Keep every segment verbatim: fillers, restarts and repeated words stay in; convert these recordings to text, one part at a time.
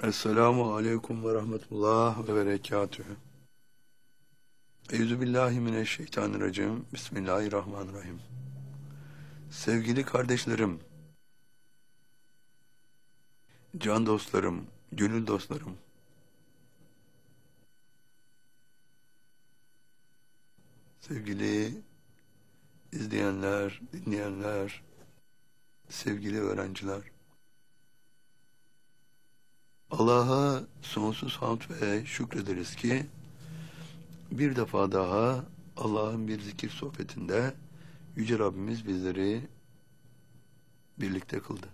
Esselamu aleyküm ve rahmetullah ve berekatühü. Euzubillahimineşşeytanirracim. Bismillahirrahmanirrahim. Sevgili kardeşlerim, can dostlarım, gönül dostlarım, sevgili izleyenler, dinleyenler, sevgili öğrenciler, Allah'a sonsuz hamd ve şükrederiz ki bir defa daha Allah'ın bir zikir sohbetinde Yüce Rabbimiz bizleri birlikte kıldı.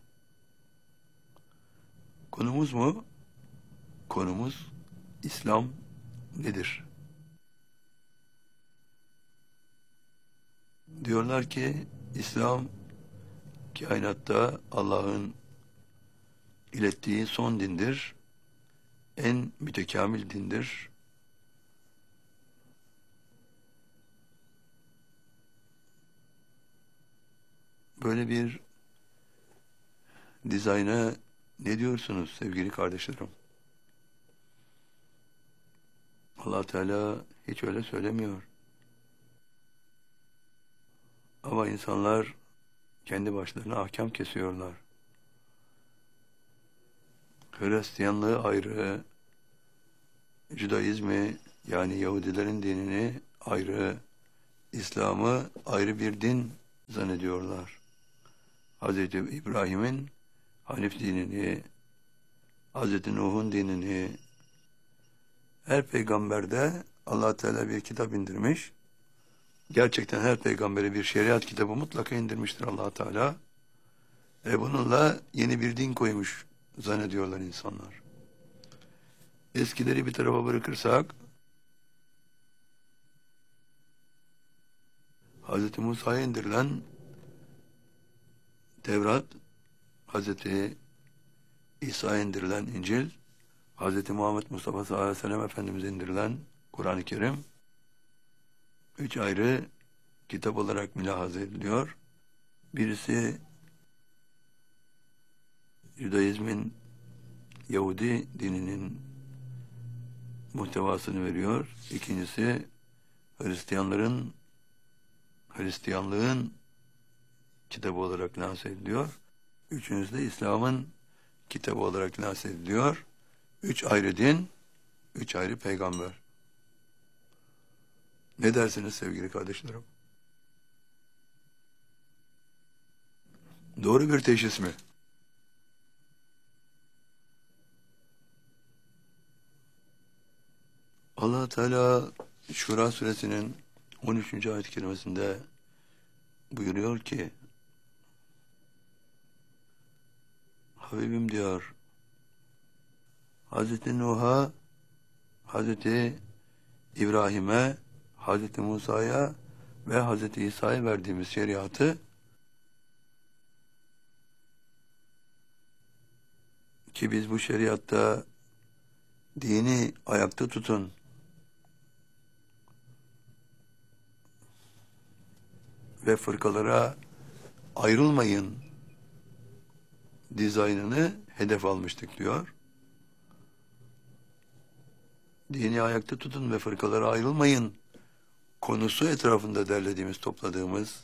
Konumuz mu? Konumuz İslam nedir? Diyorlar ki İslam kainatta Allah'ın ilettiği son dindir, en mütekamil dindir. Böyle bir dizayna ne diyorsunuz sevgili kardeşlerim? Allah Teala hiç öyle söylemiyor. Ama insanlar kendi başlarına ahkam kesiyorlar. Hristiyanlığı ayrı, Judaizmi yani Yahudilerin dinini ayrı, İslam'ı ayrı bir din zannediyorlar. Hazreti İbrahim'in Hanif dinini, Hazreti Nuh'un dinini, her peygamberde Allah Teala bir kitap indirmiş. Gerçekten her peygambere bir şeriat kitabı mutlaka indirmiştir Allah Teala. Ve bununla yeni bir din koymuş zannediyorlar insanlar. Eskileri bir tarafa bırakırsak, Hazreti Musa'ya indirilen Tevrat, Hazreti İsa'ya indirilen İncil, Hazreti Muhammed Mustafa sallallahu aleyhi ve sellem Efendimiz'e indirilen Kur'an-ı Kerim, üç ayrı kitap olarak mülahaza ediliyor. Birisi Judaizmin, Yahudi dininin muhtevasını veriyor. İkincisi Hristiyanların, Hristiyanlığın kitabı olarak lanse ediliyor. Üçüncüsü de İslam'ın kitabı olarak lanse ediliyor. Üç ayrı din, üç ayrı peygamber. Ne dersiniz sevgili kardeşlerim? Doğru bir teşhis mi? Allah Teala Şura suresinin on üçüncü ayet-i kerimesinde buyuruyor ki, Habibim diyor, Hazreti Nuh'a, Hazreti İbrahim'e, Hazreti Musa'ya ve Hazreti İsa'ya verdiğimiz şeriatı ki biz bu şeriatta dini ayakta tutun, ve fırkalara ayrılmayın dizaynını hedef almıştık diyor. Dini ayakta tutun ve fırkalara ayrılmayın konusu etrafında derlediğimiz, topladığımız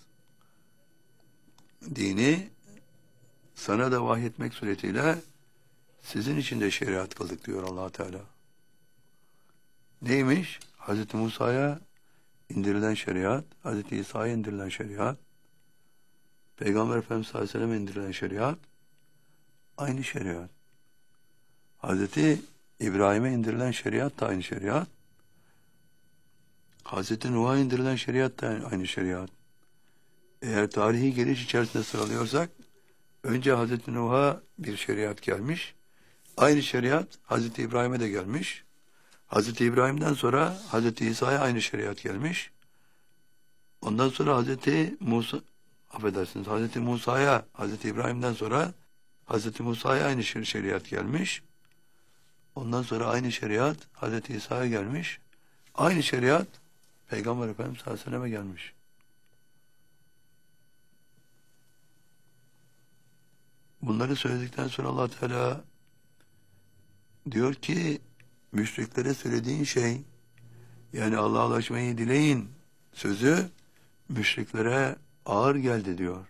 dini sana da vahyetmek suretiyle sizin için de şeriat kıldık diyor Allah Teala. Neymiş? Hazreti Musa'ya indirilen şeriat, Hazreti İsa'ya indirilen şeriat, Peygamber Efendimiz sallallahu aleyhi ve sellem'e indirilen şeriat, aynı şeriat. Hazreti İbrahim'e indirilen şeriat da aynı şeriat. Hazreti Nuh'a indirilen şeriat da aynı şeriat. Eğer tarihi geliş içerisinde sıralıyorsak, önce Hazreti Nuh'a bir şeriat gelmiş, aynı şeriat Hazreti İbrahim'e de gelmiş. Hazreti İbrahim'den sonra Hazreti İsa'ya aynı şeriat gelmiş. Ondan sonra Hazreti Musa, affedersiniz, Hazreti Musa'ya, Hazreti İbrahim'den sonra Hazreti Musa'ya aynı şeriat gelmiş. Ondan sonra aynı şeriat Hazreti İsa'ya gelmiş. Aynı şeriat Peygamber Efendimiz sallallahu aleyhi ve sellem'e gelmiş. Bunları söyledikten sonra Allah Teala diyor ki müşriklere söylediğin şey, yani Allah'a ulaşmayı dileyin sözü müşriklere ağır geldi diyor.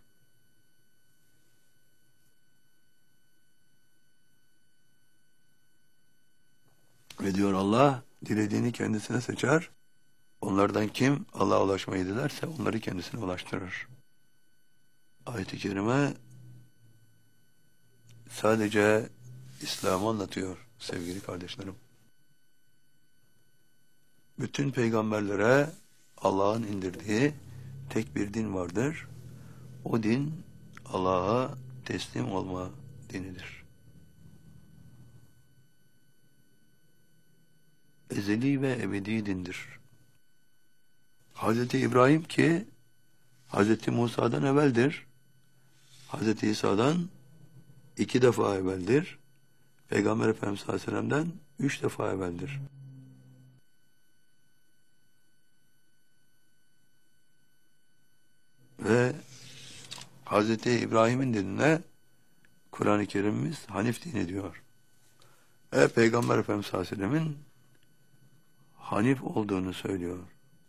Ve diyor Allah dilediğini kendisine seçer. Onlardan kim Allah'a ulaşmayı dilerse onları kendisine ulaştırır. Ayet-i kerime sadece İslam'ı anlatıyor sevgili kardeşlerim. Bütün peygamberlere Allah'ın indirdiği tek bir din vardır. O din Allah'a teslim olma dinidir. Ezeli ve ebedi dindir. Hazreti İbrahim ki Hazreti Musa'dan evveldir. Hazreti İsa'dan iki defa evveldir. Peygamber Efendimiz sallallahu aleyhi ve sellem'den üç defa evveldir. Ve Hazreti İbrahim'in dinine Kur'an-ı Kerim'imiz Hanif dini diyor. Ve Peygamber Efendimiz sallallahu aleyhi ve sellem'in Hanif olduğunu söylüyor.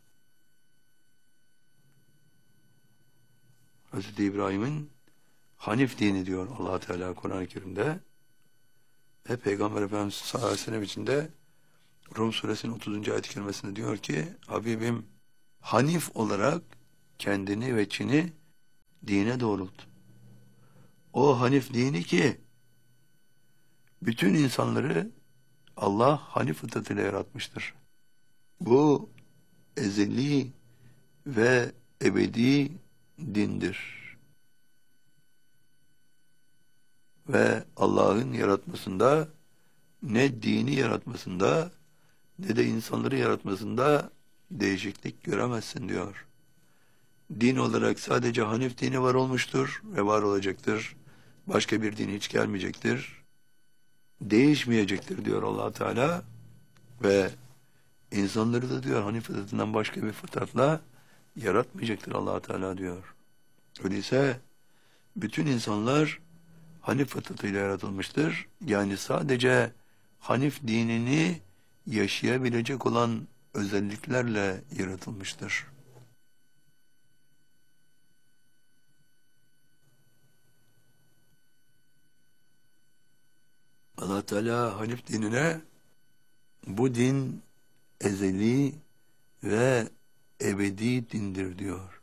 Hazreti İbrahim'in Hanif dini diyor Allah Teala Kur'an-ı Kerim'de. Ve Peygamber Efendimiz sallallahu aleyhi ve sellem içinde Rum suresinin otuzuncu ayet-i kerimesinde diyor ki Habibim Hanif olarak kendini ve Çin'i dine doğrult. O Hanif dini ki bütün insanları Allah Hanif fıtratıyla yaratmıştır. Bu ezeli ve ebedi dindir. Ve Allah'ın yaratmasında ne dini yaratmasında ne de insanları yaratmasında değişiklik göremezsin diyor. Din olarak sadece Hanif dini var olmuştur ve var olacaktır. Başka bir din hiç gelmeyecektir. Değişmeyecektir diyor Allah Teala ve insanları da diyor Hanif fıtratından başka bir fıtratla yaratmayacaktır Allah Teala diyor. Öyleyse bütün insanlar Hanif fıtratıyla yaratılmıştır. Yani sadece Hanif dinini yaşayabilecek olan özelliklerle yaratılmıştır. Allah Teala Hanif dinine bu din ezeli ve ebedi dindir diyor.